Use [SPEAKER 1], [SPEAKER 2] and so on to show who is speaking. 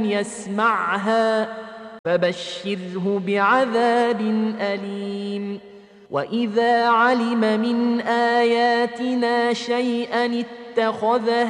[SPEAKER 1] يسمعها فبشره بعذاب أليم. وإذا علم من آياتنا شيئا اتخذها